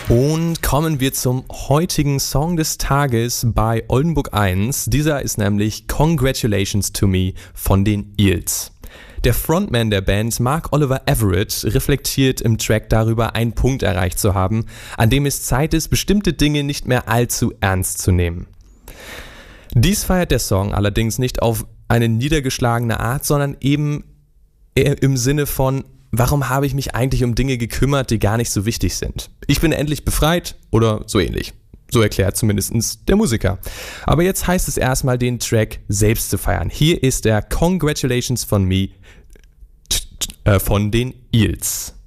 Und kommen wir zum heutigen Song des Tages bei Oldenburg 1. Dieser ist nämlich Congratulations to Me von den Eels. Der Frontman der Band, Mark Oliver Everett, reflektiert im Track darüber, einen Punkt erreicht zu haben, an dem es Zeit ist, bestimmte Dinge nicht mehr allzu ernst zu nehmen. Dies feiert der Song allerdings nicht auf eine niedergeschlagene Art, sondern eben eher im Sinne von: Warum habe ich mich eigentlich um Dinge gekümmert, die gar nicht so wichtig sind? Ich bin endlich befreit oder so ähnlich. So erklärt zumindest der Musiker. Aber jetzt heißt es erstmal, den Track selbst zu feiern. Hier ist der Congratulations von Me von den Eels.